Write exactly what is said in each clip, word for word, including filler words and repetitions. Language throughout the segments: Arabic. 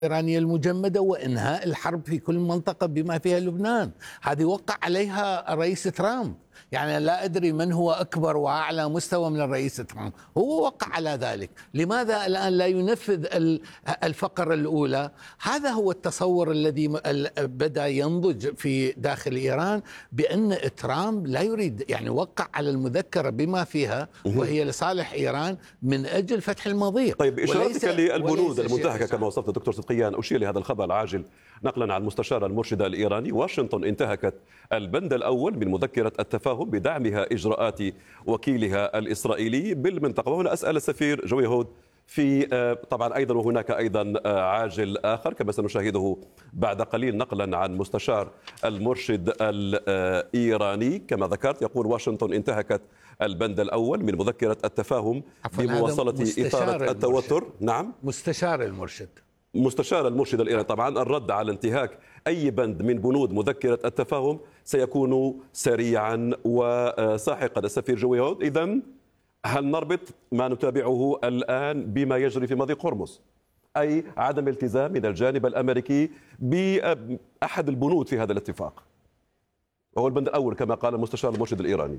الإيرانية المجمدة وإنهاء الحرب في كل منطقة بما فيها لبنان. هذه وقع عليها الرئيس ترامب، يعني لا أدري من هو أكبر وأعلى مستوى من الرئيس ترامب، هو وقع على ذلك. لماذا الآن لا ينفذ الفقرة الأولى؟ هذا هو التصور الذي بدأ ينضج في داخل إيران، بأن ترامب لا يريد، يعني وقع على المذكرة بما فيها وهي لصالح إيران من أجل فتح المضيق. طيب، إشارتك للبنود المنتهكة كما وصفت دكتور صدقيان، أشير لهذا الخبر العاجل نقلا عن المستشار المرشد الإيراني: واشنطن انتهكت البند الأول من مذكرة التفاهم بدعمها إجراءات وكيلها الإسرائيلي بالمنطقة. وهنا أسأل السفير جوي هود في طبعا أيضا وهناك أيضا عاجل آخر كما سنشاهده بعد قليل نقلا عن مستشار المرشد الإيراني. كما ذكرت يقول واشنطن انتهكت البند الأول من مذكرة التفاهم بمواصلة إثارة التوتر. نعم، مستشار المرشد مستشار المرشد الإيراني. طبعا الرد على انتهاك أي بند من بنود مذكرة التفاهم سيكون سريعا وساحقا. السفير جوي هود، إذن هل نربط ما نتابعه الآن بما يجري في مضيق هرمز، أي عدم التزام من الجانب الأمريكي بأحد البنود في هذا الاتفاق، وهو البند الأول كما قال المستشار المرشد الإيراني؟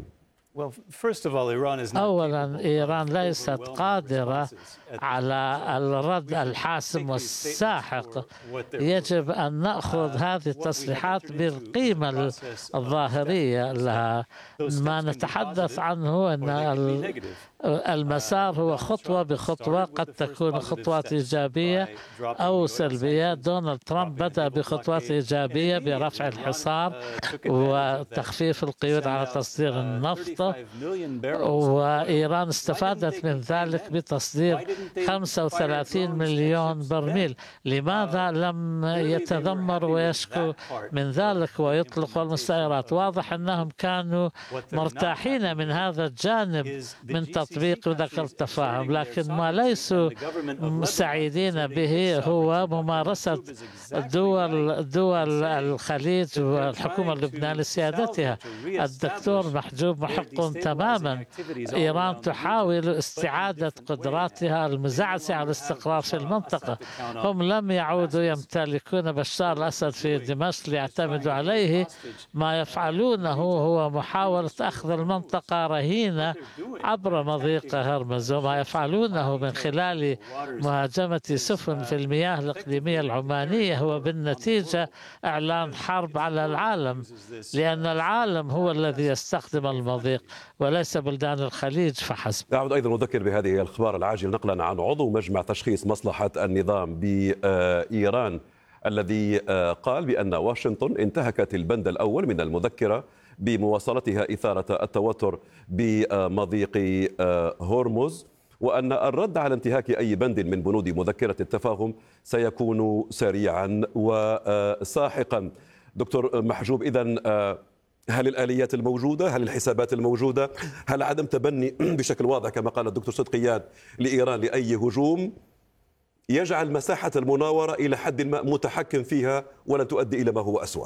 أولا، إيران ليست قادرة على الرد الحاسم والساحق. يجب أن نأخذ هذه التصريحات بالقيمة الظاهرية لها. ما نتحدث عنه أن المسار هو خطوة بخطوة، قد تكون خطوات إيجابية أو سلبية. دونالد ترامب بدأ بخطوات إيجابية برفع الحصار وتخفيف القيود على تصدير النفط، وإيران استفادت من ذلك بتصدير خمسة وثلاثين مليون برميل. لماذا لم يتذمر ويشكو من ذلك ويطلق المسيرات؟ واضح أنهم كانوا مرتاحين من هذا الجانب من تطبيق ذاك التفاهم، لكن ما ليسوا سعيدين به هو ممارسة دول دول الخليج والحكومة اللبنانية لسيادتها. الدكتور محجوب محق تماما. إيران تحاول استعادة قدراتها المزعزعة على الاستقرار في المنطقة. هم لم يعودوا يمتلكون بشار الأسد في دمشق ليعتمدوا عليه. ما يفعلونه هو محاولة أخذ المنطقة رهينة عبر مضيق هرمز، وما يفعلونه من خلال مهاجمة سفن في المياه الإقليمية العمانية هو بالنتيجة إعلان حرب على العالم، لأن العالم هو الذي يستخدم المضيق وليس بلدان الخليج فحسب. أعود أيضا أذكر بهذه الأخبار العاجل نقلا عن عضو مجمع تشخيص مصلحة النظام بإيران الذي قال بأن واشنطن انتهكت البند الأول من المذكرة بمواصلتها إثارة التوتر بمضيق هرمز، وأن الرد على انتهاك أي بند من بنود مذكرة التفاهم سيكون سريعا وساحقا. دكتور محجوب، إذن هل الآليات الموجودة، هل الحسابات الموجودة، هل عدم تبني بشكل واضح كما قال الدكتور صدقيان لإيران لأي هجوم يجعل مساحة المناورة إلى حد ما متحكم فيها ولن تؤدي إلى ما هو أسوأ؟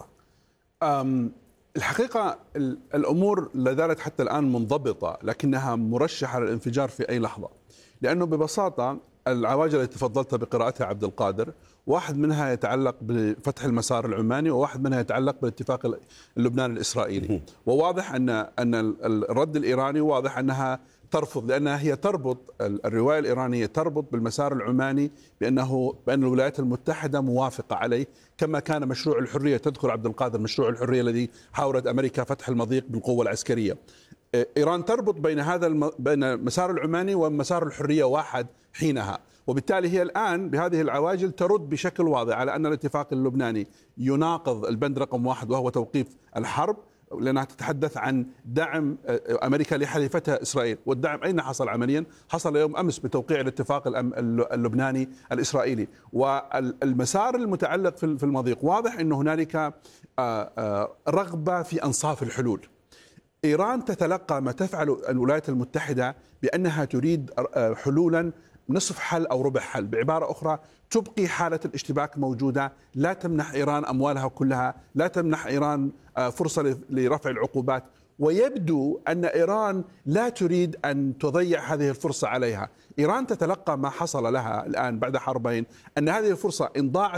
الحقيقة الأمور لا زالت حتى الآن منضبطة، لكنها مرشحة للانفجار في أي لحظة، لأنه ببساطة العواجل التي تفضلت بقراءتها عبد القادر، واحد منها يتعلق بفتح المسار العماني، وواحد منها يتعلق بالاتفاق اللبناني الإسرائيلي. وواضح أن أن الرد الإيراني واضح أنها ترفض، لأنها هي تربط الرواية الإيرانية تربط بالمسار العماني بأنه بأن الولايات المتحدة موافقة عليه، كما كان مشروع الحرية. تذكر عبد القادر مشروع الحرية الذي حاولت أمريكا فتح المضيق بالقوة العسكرية. إيران تربط بين هذا الم... بين المسار العماني ومسار الحرية واحد حينها، وبالتالي هي الآن بهذه العواجل ترد بشكل واضح على أن الاتفاق اللبناني يناقض البند رقم واحد وهو توقيف الحرب، لأنها تتحدث عن دعم أمريكا لحليفتها إسرائيل. والدعم أين حصل عمليا؟ حصل يوم أمس بتوقيع الاتفاق اللبناني الإسرائيلي. والمسار المتعلق في المضيق واضح أن هنالك رغبة في أنصاف الحلول. إيران تتلقى ما تفعل الولايات المتحدة بأنها تريد حلولا نصف حل أو ربع حل، بعبارة أخرى تبقي حالة الاشتباك موجودة، لا تمنح إيران أموالها كلها، لا تمنح إيران فرصة لرفع العقوبات. ويبدو أن إيران لا تريد أن تضيع هذه الفرصة عليها. إيران تتلقى ما حصل لها الآن بعد حربين، أن هذه الفرصة إن ضاعت